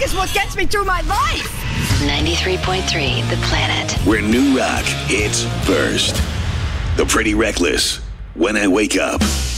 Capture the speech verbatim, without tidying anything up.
is what gets me through my life. ninety-three point three The Planet. Where new rock hits first. The Pretty Reckless. When I Wake Up.